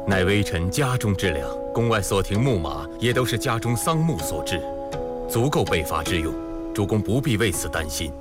乃微臣家中之粮，宫外所停木马也都是家中桑木所制，足够北伐之用，主公不必为此担心。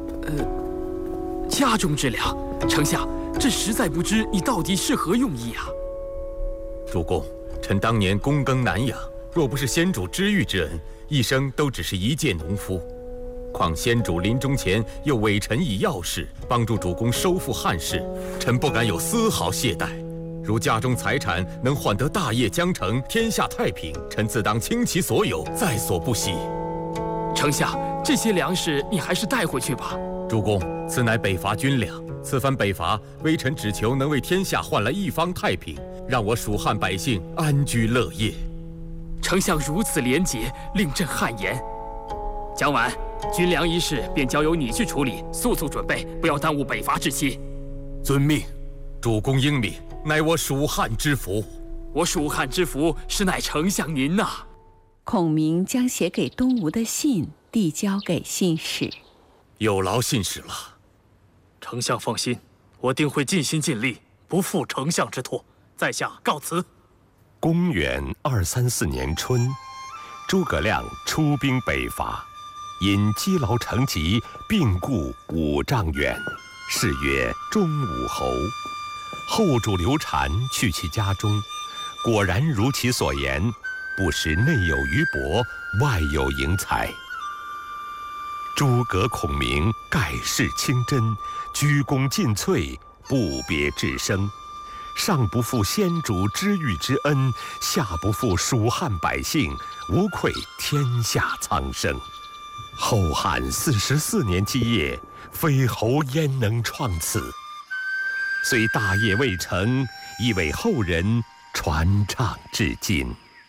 家中之粮，丞相，这实在不知你到底是何用意啊？ 主公，臣当年躬耕南阳，若不是先主知遇之恩，一生都只是一介农夫。况先主临终前又委臣以要事，帮助主公收复汉室，臣不敢有丝毫懈怠。如家中财产能换得大业将成，天下太平，臣自当倾其所有，在所不惜。 丞相，这些粮食你还是带回去吧。 主公，此乃北伐军粮，此番北伐，微臣只求能为天下换来一方太平，让我蜀汉百姓安居乐业。 丞相如此廉洁，令朕汗颜。蒋琬，军粮一事便交由你去处理，速速准备，不要耽误北伐之期。 遵命。主公英明，乃我蜀汉之福。 我蜀汉之福实乃丞相您呐。 孔明将写给东吴的信递交给信使。 有劳信使了。 丞相放心，我定会尽心尽力，不负丞相之托。在下告辞。 公元234年春，诸葛亮出兵北伐，因积劳成疾，病故5丈远，谥曰忠武侯。后主刘禅去其家中，果然如其所言，不识内有余帛，外有盈财。诸葛孔明盖世清真，鞠躬尽瘁，不别致生，上不负先主知遇之恩，下不负蜀汉百姓，无愧天下苍生。后汉44年基业，非侯焉能创此？虽大业未成，亦为后人传唱至今。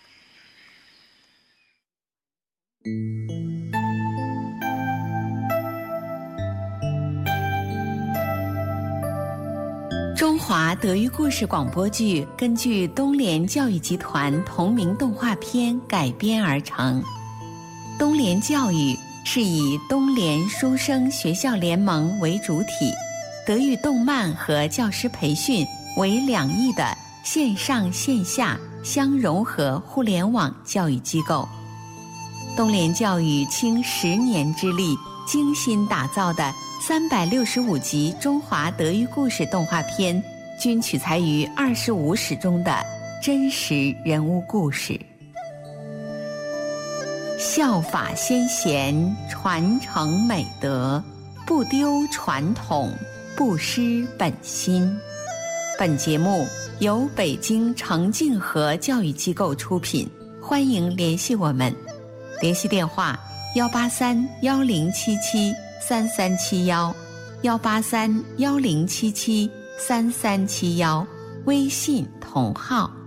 中华德育故事广播剧根据东联教育集团同名动画片改编而成。东联教育是以东联书生学校联盟为主体，德育动漫和教师培训为2翼的线上线下相融合互联网教育机构。东联教育倾10年之力精心打造的365集中华德育故事动画片，均取材于25史中的真实人物故事。效法先贤，传承美德，不丢传统，不失本心。本节目由北京程敬和教育机构出品，欢迎联系我们。联系电话183-1077-3371，183-1077-3371，微信同号